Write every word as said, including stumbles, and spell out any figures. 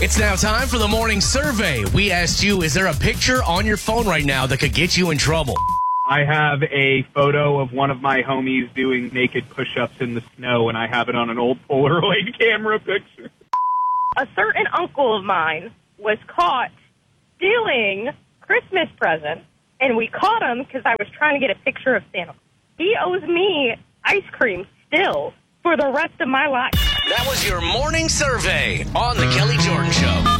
It's now time for the morning survey. We asked you, is there a picture on your phone right now that could get you in trouble? I have a photo of one of my homies doing naked push-ups in the snow, and I have it on an old Polaroid camera picture. A certain uncle of mine was caught stealing Christmas presents, and we caught him because I was trying to get a picture of Santa. He owes me ice cream still for the rest of my life. That was your morning survey on The Kelly Jordan Show.